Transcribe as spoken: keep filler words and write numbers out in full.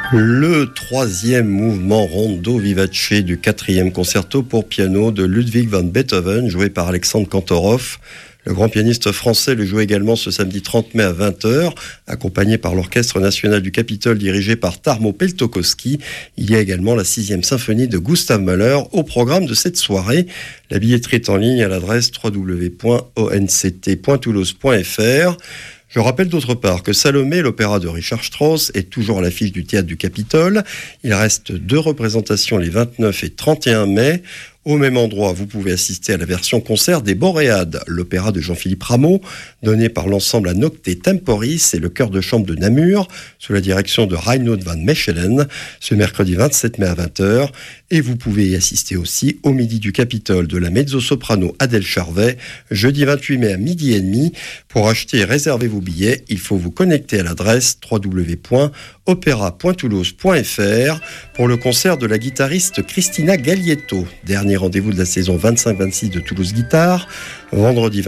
Le troisième mouvement rondo vivace du quatrième concerto pour piano de Ludwig van Beethoven, joué par Alexandre Kantorov. Le grand pianiste français le joue également ce samedi trente mai à vingt heures, accompagné par l'Orchestre national du Capitole dirigé par Tarmo Peltokoski. Il y a également la sixième symphonie de Gustav Mahler au programme de cette soirée. La billetterie est en ligne à l'adresse w w w point o n c t point toulouse point f r. Je rappelle d'autre part que Salomé, l'opéra de Richard Strauss, est toujours à l'affiche du Théâtre du Capitole. Il reste deux représentations les vingt-neuf et trente et un mai. Au même endroit, vous pouvez assister à la version concert des Boréades, l'opéra de Jean-Philippe Rameau, donné par l'ensemble à Nocte Temporis et le chœur de chambre de Namur, sous la direction de Reinoud van Mechelen, ce mercredi vingt-sept mai à vingt heures. Et vous pouvez y assister aussi au Midi du Capitole de la mezzo-soprano Adèle Charvet, jeudi vingt-huit mai à midi et demi. Pour acheter et réserver vos billets, il faut vous connecter à l'adresse w w w point opéra point toulouse point f r pour le concert de la guitariste Christina Gaglietto. Dernier rendez-vous de la saison vingt-cinq vingt-six de Toulouse Guitare, vendredi